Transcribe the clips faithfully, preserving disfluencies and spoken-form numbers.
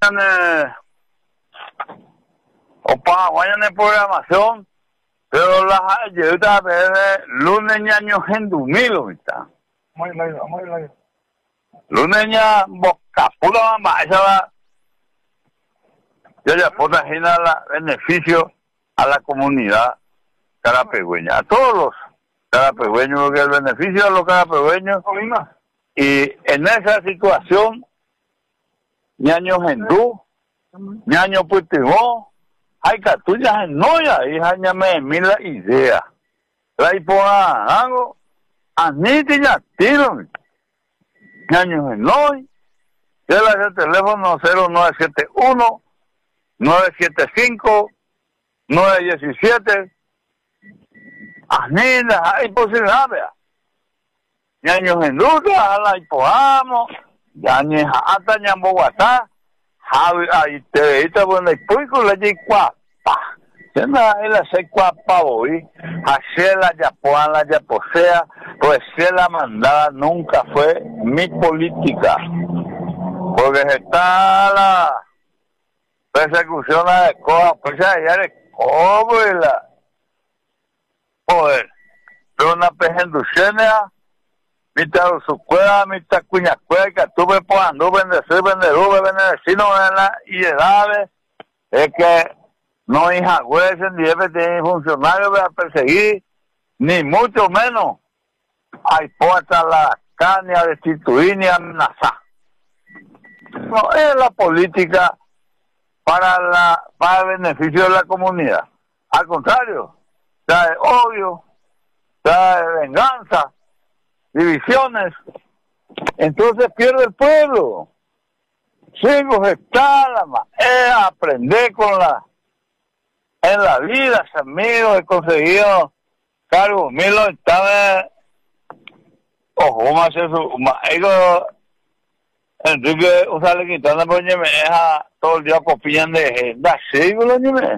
Opa, vayan en programación, pero las ayudas de lunes año en dos mil, ¿está? Muy bien, muy bien. Lunes ya boca pura mamá, esa va. Yo ya puedo imaginar el beneficio a la comunidad carapegüeña, a todos los carapegüeños, porque el beneficio a los carapegüeños. Y en esa situación, ñaño Gendú, ñaño Putimó, hay catullas en noya, hija ñame mil la idea. La hipona algo, anite ya tiro, ñaño en noy, que es el teléfono cero nueve siete uno, nueve siete cinco, nueve uno siete, anite, hay posibilidad, ñaño en duda, la hipodamo, ñaño hasta ñambo guatá, Javi, ahí te está bueno el público le di guapa. Ya no hay la se guapa hoy. Hacer la yapoa, la yaposea, pues ser la mandada nunca fue mi política. Porque está la persecución de cosas, pues ya de cobre la. Joder, pero una pejenducenia. Mitad su cueva, mitad cuña cueva, que tuve cuando bendecir, vender, vender, sino en la edades, es que no hija güey, ni debe tener funcionarios para perseguir, ni mucho menos hay puerta la caña, destituir ni amenazar. No es la política para la para el beneficio de la comunidad. Al contrario, trae odio, trae venganza, divisiones, entonces pierde el pueblo. Cinco hectáreas, es aprender con la, en la vida, amigos, he conseguido cargos, mil estaba, ojo, más eso, más, digo, Enrique, o sea, le quitan la poña, me deja todo el día copian de, da seis, lo me,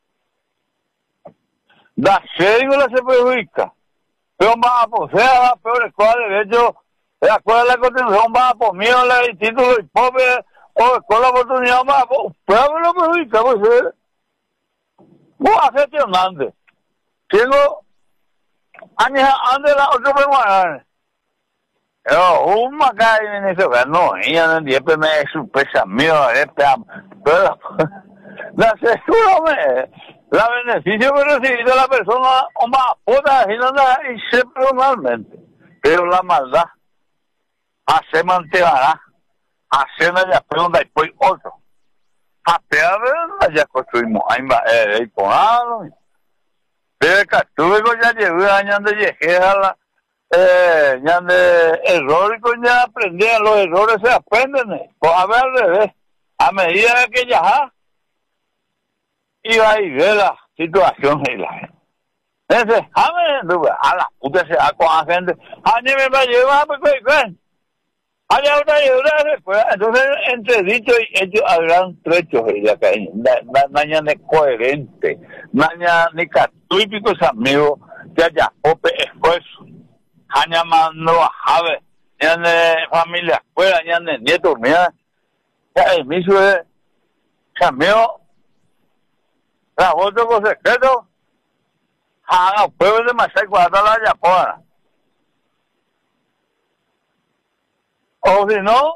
da seis, la se perjudica. Pero va por sea, peor escuela de hecho, la escuela de la constitución va por mí, la instituto y pobre, o escuela de oportunidad va por, pero lo perjudica, pues, vos hacete un ande. Tengo años antes de la otra permanente. Pero un macay en ese lugar, no, ella no siempre me sorpresa mío, pero la censura me. La beneficio que recibido la persona, hombre, puta, y no la hice personalmente. Pero la maldad, hace mantenerá, hace una ya pregunta y después otro. A peor ya construimos, ahí va, eh, con algo. Pero el castigo ya llegó años de llegué a la, eh, ya de errores, ya aprendían, los errores se aprenden, pues a ver al revés, a medida que ya y va y ve la situación y la gente. Entonces, a ver, a la puta se da con la gente, a mí me va a llevar, pues, pues, pues, allá otra ayuda, pues, entonces, entre dicho y hecho, habrán trechos, ella que naña de coherente, naña de católicos amigos, que haya ope esfuerzo, aña mando a jave, ya de familia escuela, ya de nietos, mira, ya el mismo es, amigo, la otro con secreto, haga pueblo de Masai cuando la yapoa. O si no,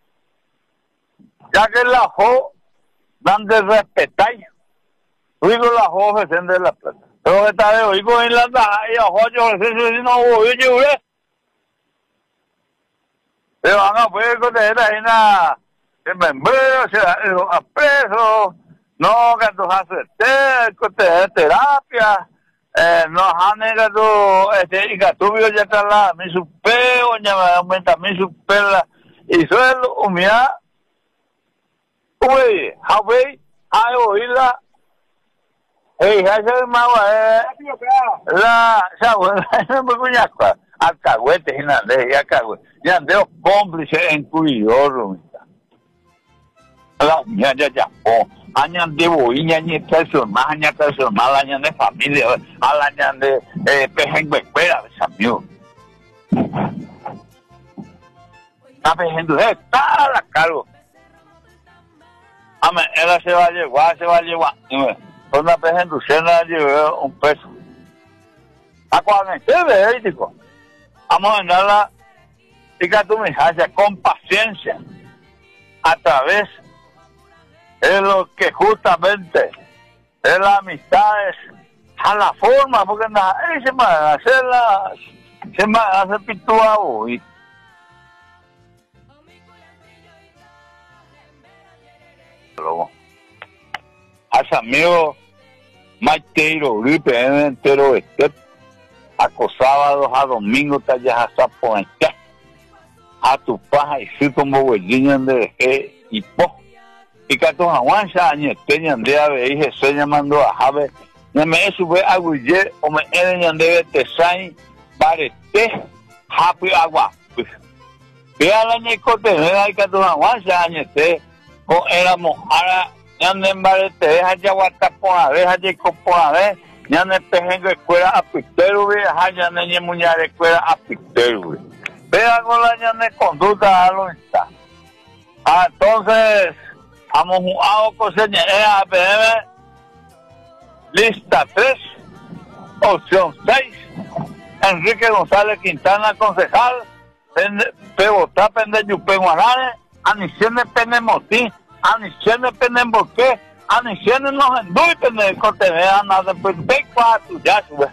ya que la jo, dan de respetar, digo la jo ofreciendo la plata. Pero esta vez oigo en la da, y a jo yo ofreciendo si no voy yo, pero van a poder coger la en membreo, se a preso. No, que tú haces té, terapia, eh, no, hane que tú, este, y que tú vio ya está la, mi supeo, ya me aumenta mi supela, y suelo, humedad, uy, Javi, hay oírla, eh, ya se me eh, la, ya, bueno, no me cuñasca, alcahuete, y nada, ya alcahuete, ya andeo cómplice en cuidado, la, ya, ya, ya, oh. Año de boiña ni personal, año personal, año de familia, al año de eh, pejengue escuela, amigo. La pejengue está a la cargo. Ame, ella se va a llevar, se va a llevar. Una vez en Lucena llevé un peso. A cuando esté verídico. Vamos a darla, diga tú, mi hija, con paciencia. A través de lo que justamente de las amistades, a la forma, porque nada, se van a hacer la, se van a hacer pintura hoy. Luego, a amigo Maiteiro, Gripe, entero, este, a sábados, a domingos, tallas a sapo, a tu paja y si como huellín de e y po. Y que tu aguancha, añe, teñan de ave, y se llamando a Jave, no me sube a Guille, o me eran de Tesai, Barete, Happy Agua. Vea la ñecote, vea que tu aguancha, añe, te, o éramos, ahora, ya no en Barete, deja ya guardar por la vez, deja por la vez, ya no pejengo escuela a Picteru, ya no hay muñar escuela a Picteru. Vea con la ya de conducta a lo está. Ah, entonces, hemos jugado con señal A P M, lista tres, opción seis, Enrique González Quintana, concejal, Pebotá, Pende Yupe Guanare, Aniciene Pene Motí, Aniciene Pene Borqué, Aniciene nos endui Pene Cotevea, nada, pues ve cuatro, ya sube.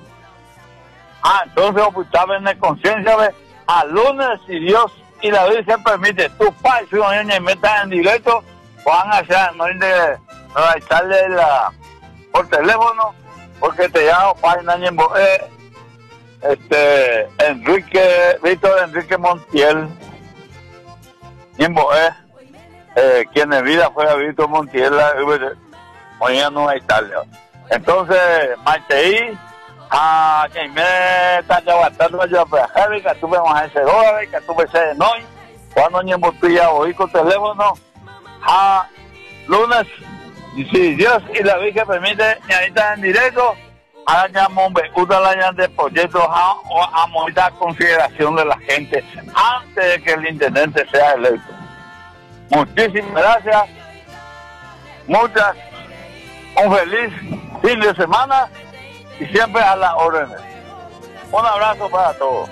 Ah, entonces, ocultaba en la conciencia, ve. Al lunes, si Dios y la Virgen permite, tu padre, si uno me metan en directo, van a hacer, no hay de echarle la, por teléfono, porque te llamo página en eh, este, Enrique, Víctor Enrique Montiel, en Boé, eh, quien en vida fuera Víctor Montiel, hoy no hay Italia. Entonces, Maiteí, a quien me está llevando yo a Javi, que tuve más ese dólar, que tuve ese no, cuando ni embotella hoy con teléfono, a lunes, y si Dios y la Virgen permite, y ahí está en directo, ahora llamamos una la de proyectos a, a mover consideración de la gente antes de que el intendente sea electo. Muchísimas gracias, muchas, un feliz fin de semana y siempre a las órdenes. Un abrazo para todos.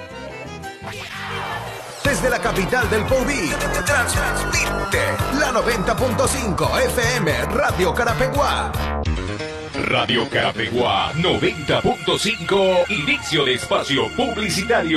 Desde la capital del Pobí, transmite la noventa punto cinco F M Radio Carapeguá. Radio Carapeguá noventa punto cinco, inicio de espacio publicitario.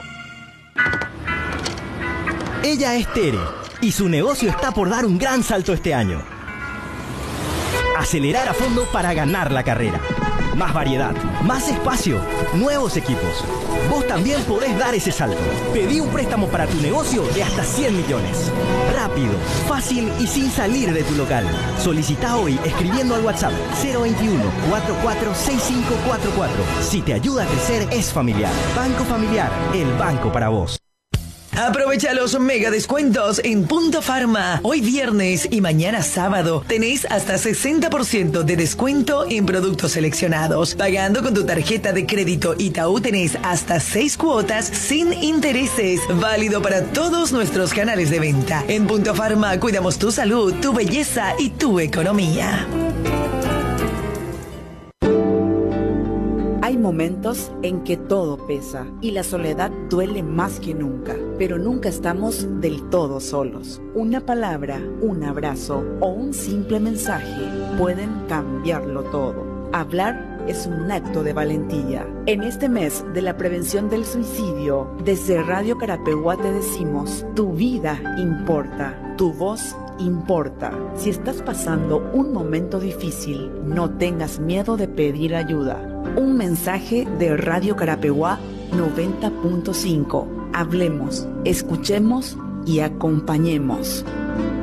Ella es Tere y su negocio está por dar un gran salto este año. Acelerar a fondo para ganar la carrera. Más variedad, más espacio, nuevos equipos. Vos también podés dar ese salto. Pedí un préstamo para tu negocio de hasta cien millones. Rápido, fácil y sin salir de tu local. Solicita hoy escribiendo al WhatsApp cero veintiuno, cuarenta y cuatro, sesenta y cinco cuarenta y cuatro. Si te ayuda a crecer, es familiar. Banco Familiar, el banco para vos. Aprovecha los mega descuentos en Punto Pharma. Hoy viernes y mañana sábado tenés hasta sesenta por ciento de descuento en productos seleccionados. Pagando con tu tarjeta de crédito Itaú tenés hasta seis cuotas sin intereses. Válido para todos nuestros canales de venta. En Punto Pharma cuidamos tu salud, tu belleza y tu economía. Hay momentos en que todo pesa y la soledad duele más que nunca, pero nunca estamos del todo solos. Una palabra, un abrazo o un simple mensaje pueden cambiarlo todo. Hablar es un acto de valentía. En este mes de la prevención del suicidio, desde Radio Carapeguá te decimos, tu vida importa, tu voz importa. Si estás pasando un momento difícil, no tengas miedo de pedir ayuda. Un mensaje de Radio Carapeguá noventa punto cinco. Hablemos, escuchemos y acompañemos.